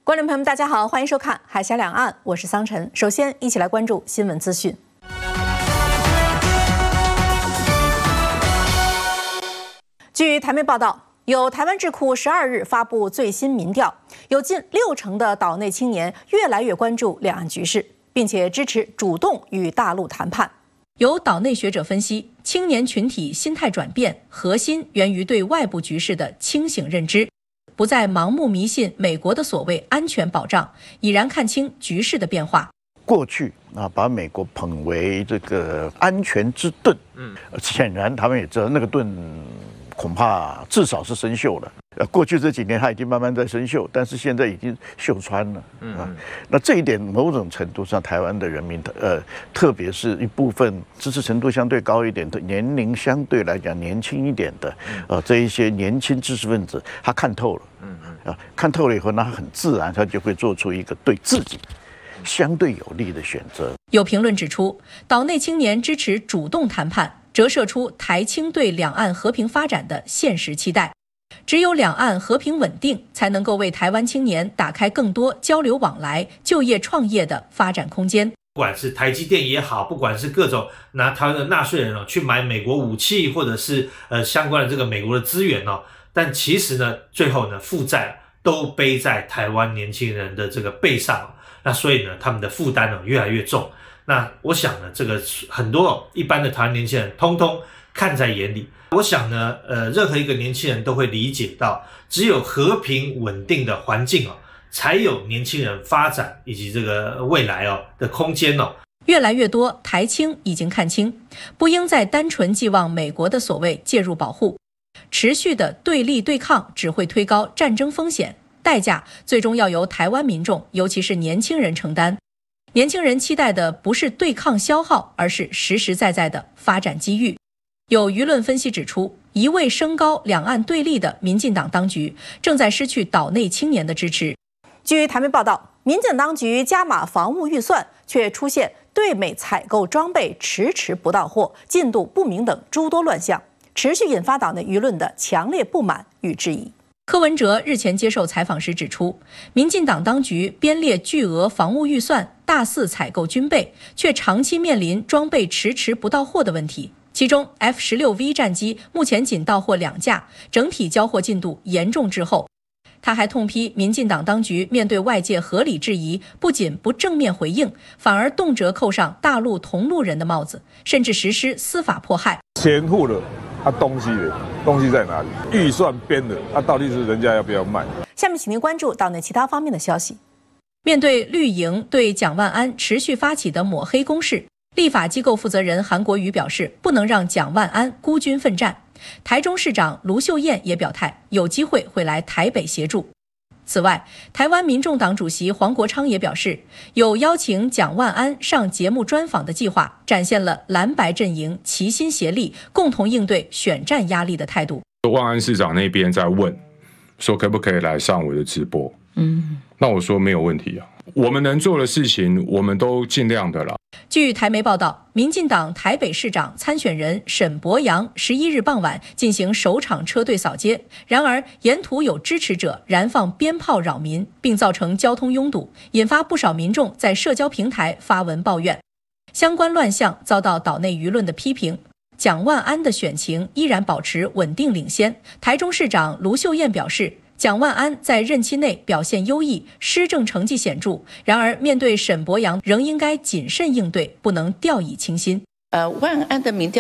观众朋友们，大家好，欢迎收看《海峡两岸》，我是桑晨。首先，一起来关注新闻资讯。据台媒报道，有台湾智库12日发布最新民调，有近60%的岛内青年越来越关注两岸局势，并且支持主动与大陆谈判。有岛内学者分析，青年群体心态转变，核心源于对外部局势的清醒认知。不再盲目迷信美国的所谓安全保障，已然看清局势的变化。 过去把美国捧为这个安全之盾，显然他们也知道那个盾恐怕至少是生锈了。过去这几年它已经慢慢在生锈，但是现在已经锈穿了。那这一点某种程度上，台湾的人民特别是一部分支持程度相对高一点的、年龄相对来讲年轻一点的这一些年轻知识分子，他看透了。看透了以后，那他很自然，他就会做出一个对自己相对有利的选择。 有评论指出，岛内青年支持主动谈判，折射出台青对两岸和平发展的现实期待。只有两岸和平稳定，才能够为台湾青年打开更多交流往来、就业创业的发展空间。 不管是台积电也好，不管是各种拿台湾的纳税人去买美国武器，或者是相关的这个美国的资源但其实呢，最后呢，负债都背在台湾年轻人的这个背上，那所以呢，他们的负担越来越重。那我想呢，这个很多一般的台湾年轻人通通看在眼里。我想呢，任何一个年轻人都会理解到，只有和平稳定的环境才有年轻人发展以及这个未来的空间越来越多台青已经看清，不应再单纯寄望美国的所谓介入保护。持续的对立对抗只会推高战争风险，代价最终要由台湾民众，尤其是年轻人承担。年轻人期待的不是对抗消耗，而是实实在在的发展机遇。有舆论分析指出，一味升高两岸对立的民进党当局正在失去岛内青年的支持。据台媒报道，民进当局加码防务预算，却出现对美采购装备迟迟不到货、进度不明等诸多乱象，持续引发岛内舆论的强烈不满与质疑。柯文哲日前接受采访时指出，民进党当局编列巨额防务预算，大肆采购军备，却长期面临装备迟迟不到货的问题。其中 F-16V 战机目前仅到货2架，整体交货进度严重滞后。他还痛批民进党当局面对外界合理质疑，不仅不正面回应，反而动辄扣上大陆同路人的帽子，甚至实施司法迫害。 钱付了，东西在哪里？预算编了，到底是人家要不要卖？ 下面请您关注岛内其他方面的消息。面对绿营对蒋万安持续发起的抹黑攻势，立法机构负责人韩国瑜表示，不能让蒋万安孤军奋战。台中市长卢秀燕也表态，有机会会来台北协助。此外，台湾民众党主席黄国昌也表示，有邀请蒋万安上节目专访的计划，展现了蓝白阵营齐心协力、共同应对选战压力的态度。 万安市长那边在问，说可不可以来上我的直播？那我说没有问题啊，我们能做的事情，我们都尽量的了。 据台媒报道，民进党台北市长参选人沈伯洋11日傍晚进行首场车队扫街，然而沿途有支持者燃放鞭炮扰民，并造成交通拥堵，引发不少民众在社交平台发文抱怨。相关乱象遭到岛内舆论的批评。蒋万安的选情依然保持稳定领先。台中市长卢秀燕表示，蒋万安在任期内表现优异，施政成绩显著。然而，面对沈伯洋，仍应该谨慎应对，不能掉以轻心。 万安的民调